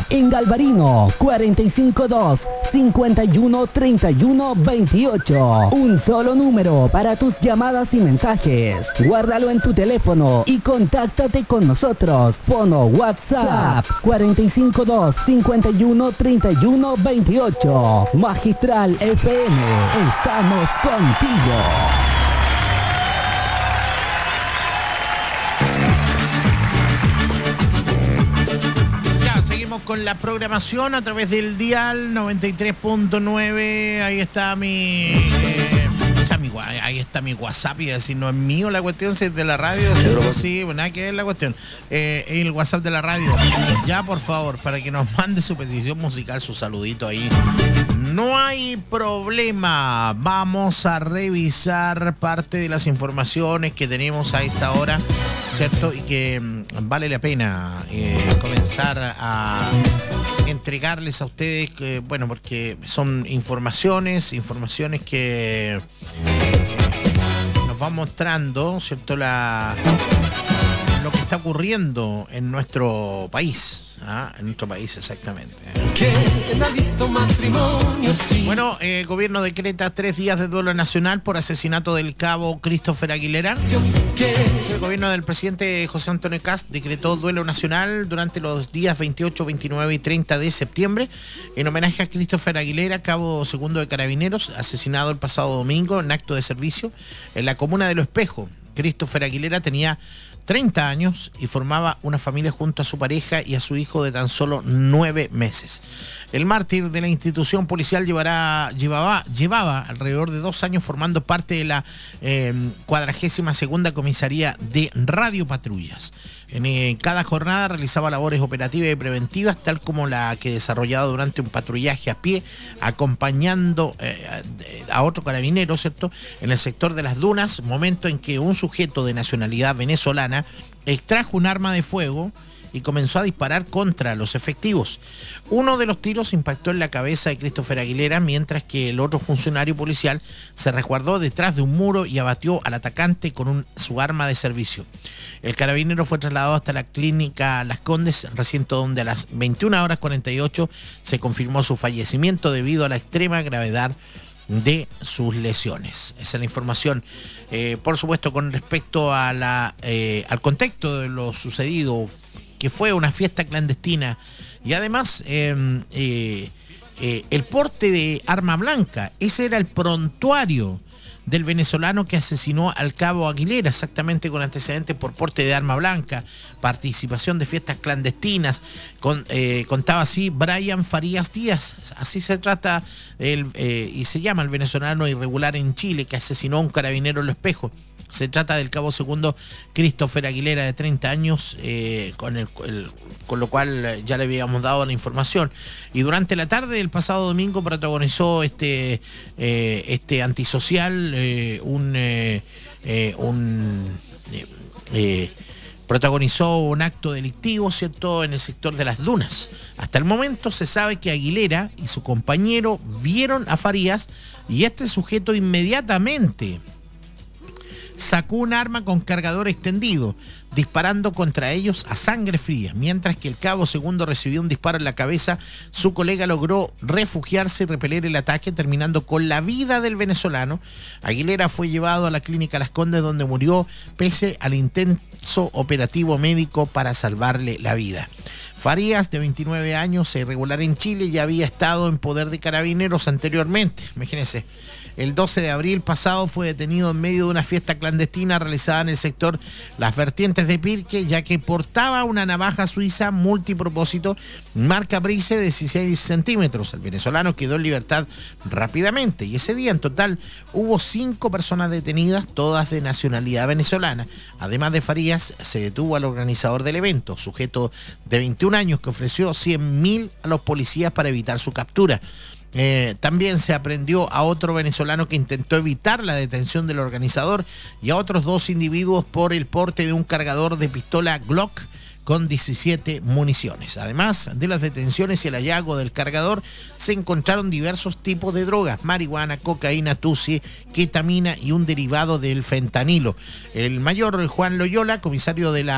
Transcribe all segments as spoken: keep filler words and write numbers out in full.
En Galvarino, cuarenta y cinco dos, cincuenta y uno, treinta y uno, veintiocho. Un solo número para tus llamadas y mensajes. Guárdalo en tu teléfono y contáctate con nosotros. Fono WhatsApp cuarenta y cinco dos, cincuenta y uno, treinta y uno, veintiocho. Magistral F M, estamos contigo. Con la programación a través del dial noventa y tres punto nueve. Ahí está mi, eh, o sea, mi ahí está mi WhatsApp, y decir, no es mío la cuestión, si es de la radio. Sí, sí, pues nada que ver la cuestión. Eh, el WhatsApp de la radio. Ya, por favor, para que nos mande su petición musical, su saludito ahí. No hay problema. Vamos a revisar parte de las informaciones que tenemos a esta hora, ¿cierto? Y que mmm, vale la pena eh, comenzar a entregarles a ustedes, que, bueno, porque son informaciones, informaciones que eh, nos van mostrando, ¿cierto? La, lo que está ocurriendo en nuestro país. Ah, en nuestro país, exactamente. Bueno, el eh, gobierno decreta tres días de duelo nacional por asesinato del cabo Christopher Aguilera. El gobierno del presidente José Antonio Kast decretó duelo nacional durante los días veintiocho, veintinueve y treinta de septiembre en homenaje a Christopher Aguilera, cabo segundo de Carabineros, asesinado el pasado domingo en acto de servicio en la comuna de Lo Espejo. Christopher Aguilera tenía treinta años y formaba una familia junto a su pareja y a su hijo de tan solo nueve meses. El mártir de la institución policial llevará, llevaba, llevaba alrededor de dos años formando parte de la eh, cuadragésima segunda comisaría de radiopatrullas. En eh, cada jornada realizaba labores operativas y preventivas, tal como la que desarrollaba durante un patrullaje a pie, acompañando eh, a otro carabinero, ¿cierto?, en el sector de las dunas, momento en que un sujeto de nacionalidad venezolana extrajo un arma de fuego y comenzó a disparar contra los efectivos. Uno de los tiros impactó en la cabeza de Christopher Aguilera, mientras que el otro funcionario policial se resguardó detrás de un muro y abatió al atacante con un, su arma de servicio. El carabinero fue trasladado hasta la clínica Las Condes, recinto donde a las veintiuna horas cuarenta y ocho se confirmó su fallecimiento debido a la extrema gravedad de sus lesiones. Esa es la información. Eh, por supuesto, con respecto a la, eh, al contexto de lo sucedido, que fue una fiesta clandestina, y además eh, eh, eh, el porte de arma blanca, ese era el prontuario del venezolano que asesinó al cabo Aguilera, exactamente con antecedentes por porte de arma blanca, participación de fiestas clandestinas. Con, eh, contaba así Brian Farías Díaz, así se trata el, eh, y se llama el venezolano irregular en Chile que asesinó a un carabinero en Lo Espejo. Se trata del cabo segundo Christopher Aguilera, de treinta años, eh, con, el, el, con lo cual ya le habíamos dado la información. Y durante la tarde del pasado domingo protagonizó este, eh, este antisocial eh, un, eh, eh, un eh, eh, protagonizó un acto delictivo, ¿cierto?, en el sector de las dunas. Hasta el momento se sabe que Aguilera y su compañero vieron a Farías, y este sujeto inmediatamente sacó un arma con cargador extendido, disparando contra ellos a sangre fría. Mientras que el cabo segundo recibió un disparo en la cabeza, su colega logró refugiarse y repeler el ataque, terminando con la vida del venezolano. Aguilera fue llevado a la clínica Las Condes, donde murió pese al intenso operativo médico para salvarle la vida. Farías, de veintinueve años, irregular en Chile, ya había estado en poder de carabineros anteriormente. Imagínense. El doce de abril pasado fue detenido en medio de una fiesta clandestina realizada en el sector Las Vertientes de Pirque, ya que portaba una navaja suiza multipropósito marca Brice de dieciséis centímetros. El venezolano quedó en libertad rápidamente, y ese día en total hubo cinco personas detenidas, todas de nacionalidad venezolana. Además de Farías, se detuvo al organizador del evento, sujeto de veintiún años, que ofreció cien mil a los policías para evitar su captura. Eh, también se aprehendió a otro venezolano que intentó evitar la detención del organizador, y a otros dos individuos por el porte de un cargador de pistola Glock con diecisiete municiones. Además de las detenciones y el hallazgo del cargador, se encontraron diversos tipos de drogas: marihuana, cocaína, tusi, ketamina y un derivado del fentanilo. El mayor Juan Loyola, comisario de la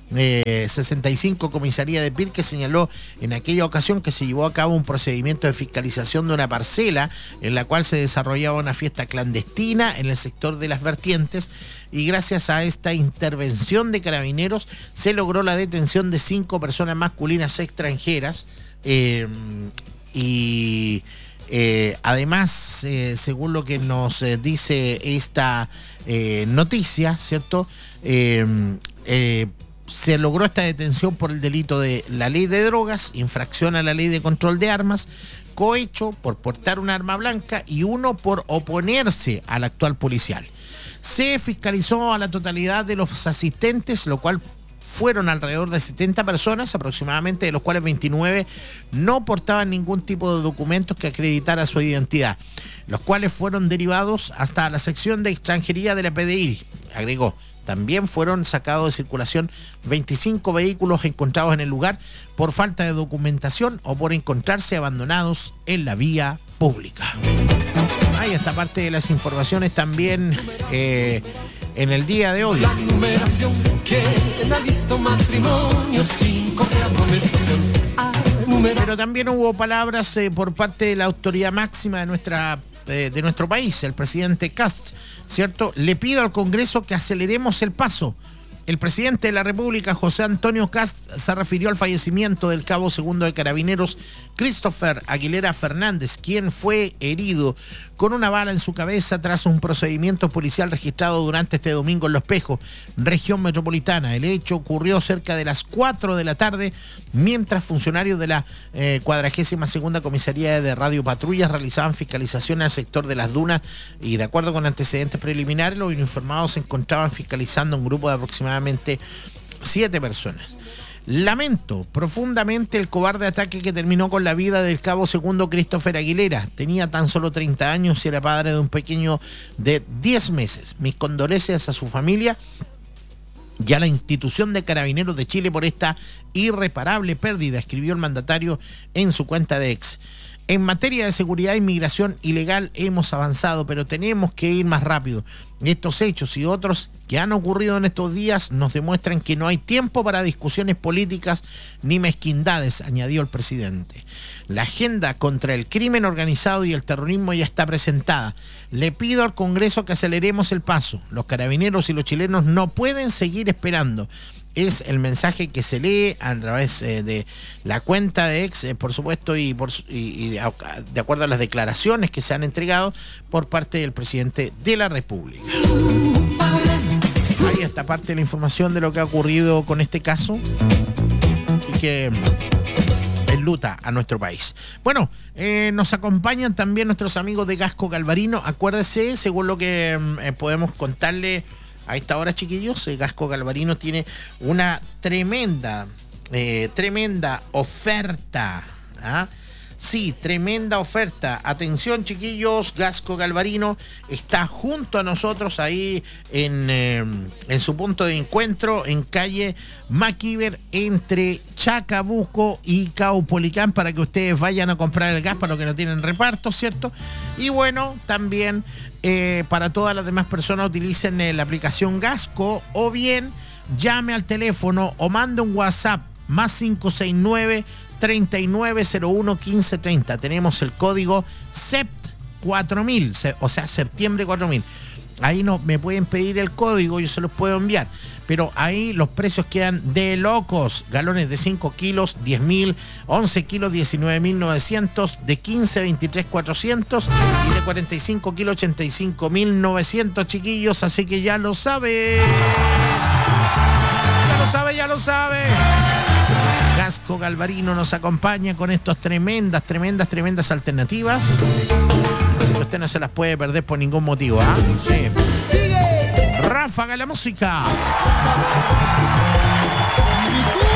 eh, sesenta y cinco, comisaría de Pirque, señaló en aquella ocasión que se llevó a cabo un procedimiento de fiscalización de una parcela en la cual se desarrollaba una fiesta clandestina en el sector de Las Vertientes, y gracias a esta intervención de carabineros se logró la detención de cinco personas masculinas extranjeras. Eh, y eh, además, eh, según lo que nos eh, dice esta eh, noticia, ¿cierto? Eh, eh, se logró esta detención por el delito de la ley de drogas, infracción a la ley de control de armas, cohecho por portar un arma blanca y uno por oponerse al actual policial. Se fiscalizó a la totalidad de los asistentes, lo cual fueron alrededor de setenta personas aproximadamente, de los cuales veintinueve no portaban ningún tipo de documentos que acreditara su identidad, los cuales fueron derivados hasta la sección de extranjería de la P D I, agregó. También fueron sacados de circulación veinticinco vehículos encontrados en el lugar por falta de documentación o por encontrarse abandonados en la vía pública. Hay esta parte de las informaciones también eh, en el día de hoy. La numeración que ha visto matrimonio sin Pero también hubo palabras eh, por parte de la autoridad máxima de nuestra eh, de nuestro país, el presidente Kast, ¿cierto? Le pido al Congreso que aceleremos el paso. El presidente de la República, José Antonio Kast, se refirió al fallecimiento del cabo segundo de Carabineros, Christopher Aguilera Fernández, quien fue herido con una bala en su cabeza tras un procedimiento policial registrado durante este domingo en Los Pejos, región metropolitana. El hecho ocurrió cerca de las cuatro de la tarde, mientras funcionarios de la eh, cuadragésima segunda comisaría de Radio Patrullas realizaban fiscalización al sector de Las Dunas, y de acuerdo con antecedentes preliminares, los uniformados se encontraban fiscalizando un grupo de aproximadamente siete personas. Lamento profundamente el cobarde ataque que terminó con la vida del cabo segundo Christopher Aguilera. Tenía tan solo treinta años y era padre de un pequeño de diez meses. Mis condolencias a su familia y a la institución de Carabineros de Chile por esta irreparable pérdida, escribió el mandatario en su cuenta de X. En materia de seguridad e inmigración ilegal hemos avanzado, pero tenemos que ir más rápido. Estos hechos y otros que han ocurrido en estos días nos demuestran que no hay tiempo para discusiones políticas ni mezquindades, añadió el presidente. La agenda contra el crimen organizado y el terrorismo ya está presentada. Le pido al Congreso que aceleremos el paso. Los carabineros y los chilenos no pueden seguir esperando. Es el mensaje que se lee a través eh, de la cuenta de X, eh, por supuesto, y, por, y, y de, de acuerdo a las declaraciones que se han entregado por parte del presidente de la República. Ahí está parte de la información de lo que ha ocurrido con este caso y que enluta a nuestro país. Bueno, eh, nos acompañan también nuestros amigos de Gasco Galvarino. Acuérdese, según lo que eh, podemos contarle a esta hora, chiquillos, eh, Gasco Galvarino tiene una tremenda, eh, tremenda oferta. ¿Ah? Sí, tremenda oferta. Atención, chiquillos, Gasco Galvarino está junto a nosotros ahí en, eh, en su punto de encuentro en calle Maquiver entre Chacabuco y Caupolicán, para que ustedes vayan a comprar el gas para los que no tienen reparto, ¿cierto? Y bueno, también eh, para todas las demás personas utilicen eh, la aplicación Gasco, o bien llame al teléfono o mande un WhatsApp más cinco seis nueve, treinta y nueve cero uno, quince treinta. Tenemos el código S E P T cuatro mil, o sea, septiembre cuatro mil. Ahí no me pueden pedir el código, yo se los puedo enviar. Pero ahí los precios quedan de locos. Galones de cinco kilos, diez mil, once kilos, diecinueve mil novecientos, de quince, veintitrés mil cuatrocientos y de cuarenta y cinco kilos, ochenta y cinco mil novecientos, chiquillos. Así que ya lo sabe. Ya lo sabe, ya lo sabe. Gasco Galvarino nos acompaña con estas tremendas, tremendas, tremendas alternativas. Así que usted no se las puede perder por ningún motivo, ¿ah? ¿eh? Sí. Ráfaga la música.